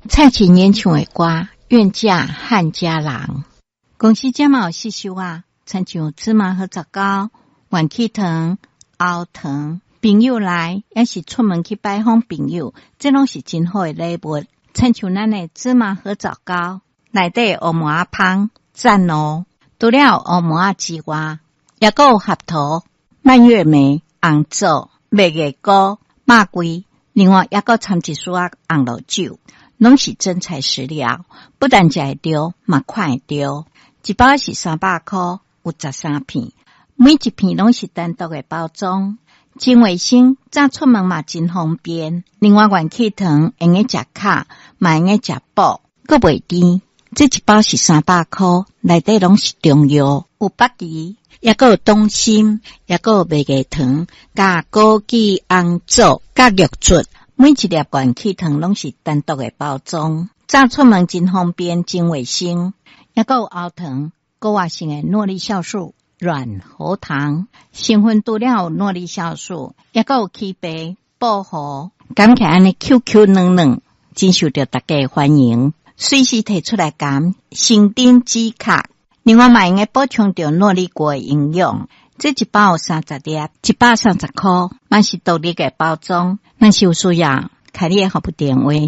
蔡琴演唱的歌愿嫁汉家郎。公司这么有细修啊，亲像芝麻和杂糕、元气糖、熬糖，朋友来也是出门去拜访朋友，这拢是真好的礼物。亲像咱的芝麻和杂糕，内底黑麻芳赞哦。除了黑麻之外，也有合桃、蔓越莓、红枣、麦芽糕、马桂，另外也有掺一丝红露酒，拢是真材实料。不但食会着，嘛看会着。一包是300块，有13片，每一片拢是单独的包装，真卫生。早出门嘛真方便。另外元气糖用个食卡，嘛用个食补，阁袂甜。这一包是300块，内底拢是中药，有北芪，也有冬参，也有麦芽糖，加枸杞、红枣，加玉竹。每一粒元气糖拢是单独的包装，早出门真方便，真卫生。也有熬糖，高活性的诺丽酵素、软喉糖，成分除了诺丽酵素，也有起白、保护，感起来安尼 QQ 嫩嫩，真受到大家欢迎。随时提出来讲，生丁止咳。另外嘛，用个补充着诺丽果的营养。这一包有30粒，130块，嘛是独立的包装。若是有需要，开你的服务电话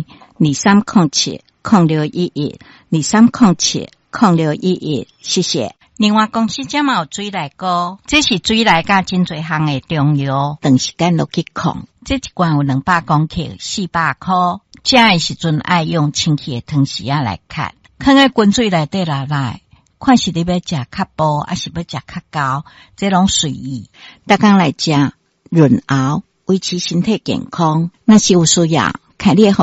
2307-0611，2307-0611，谢谢。另外公司这嘛有水来膏，这是水来加真侪项的中药，长时间落去控。这一罐有200公克，400块。食的时阵爱用清气的汤匙仔来咳，放在滚水内底来，看是你要食较薄，还是要食较高，这拢随意。大家来食润喉，维持身体健康。若是有需要，开你的